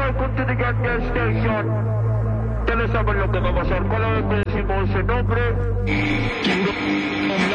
welcome to the gas station. Ya no saben lo que va a pasar cada vez que decimos ese nombre.